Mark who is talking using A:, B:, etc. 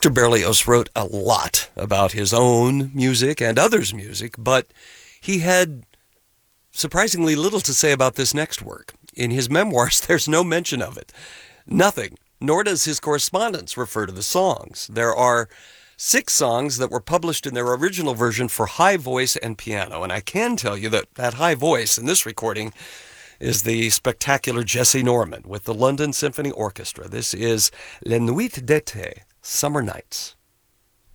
A: Hector Berlioz wrote a lot about his own music and others' music, but he had surprisingly little to say about this next work. In his memoirs, there's no mention of it. Nothing. Nor does his correspondence refer to the songs. There are 6 songs that were published in their original version for high voice and piano, and I can tell you that that high voice in this recording is the spectacular Jesse Norman with the London Symphony Orchestra. This is Les Nuits d'été, Summer Nights.